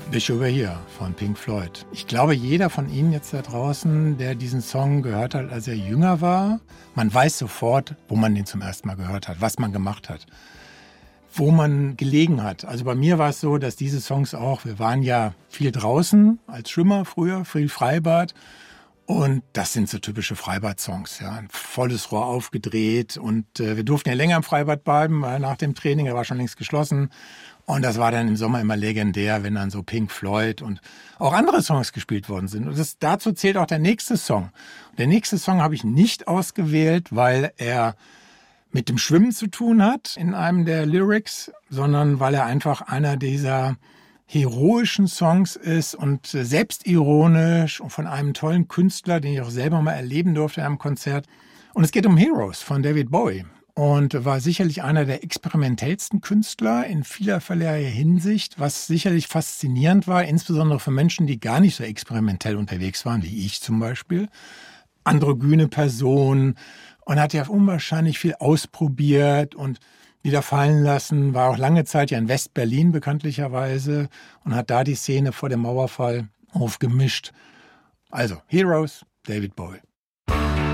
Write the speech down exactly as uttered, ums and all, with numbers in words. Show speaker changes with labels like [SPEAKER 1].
[SPEAKER 1] Wish You Were Here von Pink Floyd. Ich glaube, jeder von Ihnen jetzt da draußen, der diesen Song gehört hat, als er jünger war, man weiß sofort, wo man den zum ersten Mal gehört hat, was man gemacht hat, wo man gelegen hat. Also bei mir war es so, dass diese Songs auch, wir waren ja viel draußen als Schwimmer früher, viel Freibad. Und das sind so typische Freibad-Songs, ja. Ein volles Rohr aufgedreht und äh, wir durften ja länger im Freibad bleiben, weil nach dem Training, er war schon längst geschlossen. Und das war dann im Sommer immer legendär, wenn dann so Pink Floyd und auch andere Songs gespielt worden sind. Und das, dazu zählt auch der nächste Song. Und der nächste Song habe ich nicht ausgewählt, weil er mit dem Schwimmen zu tun hat in einem der Lyrics, sondern weil er einfach einer dieser heroischen Songs ist und selbstironisch und von einem tollen Künstler, den ich auch selber mal erleben durfte in einem Konzert. Und es geht um Heroes von David Bowie und war sicherlich einer der experimentellsten Künstler in vielerlei Hinsicht, was sicherlich faszinierend war, insbesondere für Menschen, die gar nicht so experimentell unterwegs waren, wie ich zum Beispiel. Androgyne Person und hat ja unwahrscheinlich viel ausprobiert und wieder fallen lassen, war auch lange Zeit ja in West-Berlin bekanntlicherweise und hat da die Szene vor dem Mauerfall aufgemischt. Also, Heroes, David Bowie.